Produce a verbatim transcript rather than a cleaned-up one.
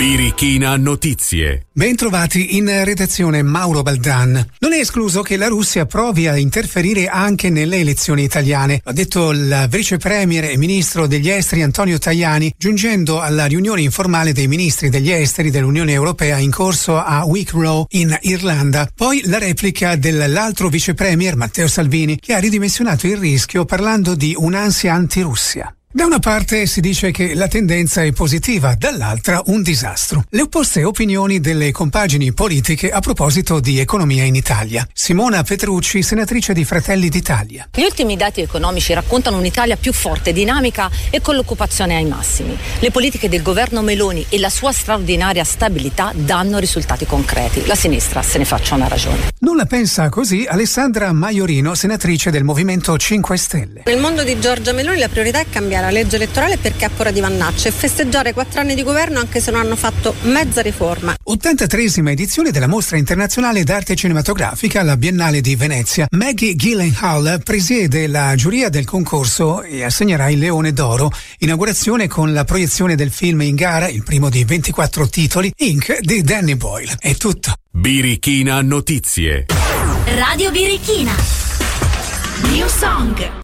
Birichina Notizie. Bentrovati in redazione Mauro Baldan. Non è escluso che la Russia provi a interferire anche nelle elezioni italiane. L'ha detto il vice premier e ministro degli esteri Antonio Tajani, giungendo alla riunione informale dei ministri degli esteri dell'Unione Europea in corso a Wicklow in Irlanda. Poi la replica dell'altro vice premier Matteo Salvini, che ha ridimensionato il rischio parlando di un'ansia antirussia. Da una parte si dice che la tendenza è positiva, dall'altra un disastro. Le opposte opinioni delle compagini politiche a proposito di economia in Italia. Simona Petrucci, senatrice di Fratelli d'Italia. Gli ultimi dati economici raccontano un'Italia più forte, dinamica e con l'occupazione ai massimi. Le politiche del governo Meloni e la sua straordinaria stabilità danno risultati concreti. La sinistra se ne faccia una ragione. Non la pensa così Alessandra Maiorino, senatrice del Movimento cinque Stelle. Nel mondo di Giorgia Meloni la priorità è cambiare la legge elettorale perché ha paura di Vannacci e festeggiare quattro anni di governo anche se non hanno fatto mezza riforma. ottantatreesima edizione della Mostra Internazionale d'Arte Cinematografica alla Biennale di Venezia. Maggie Gyllenhaal presiede la giuria del concorso e assegnerà il Leone d'Oro. Inaugurazione con la proiezione del film in gara, il primo di ventiquattro titoli, Ink di Danny Boyle. È tutto. Birichina Notizie. Radio Birichina. New Song.